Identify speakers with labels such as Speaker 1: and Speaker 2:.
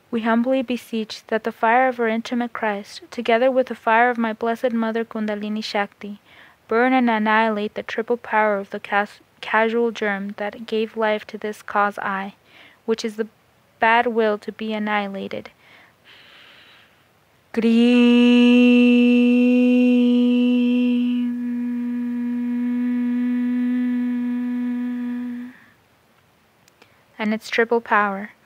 Speaker 1: We humbly beseech that the fire of our intimate Christ, together with the fire of my blessed Mother Kundalini Shakti, burn and annihilate the triple power of the casual germ that gave life to this cause I, which is the bad will to be annihilated. Gream. And its triple power.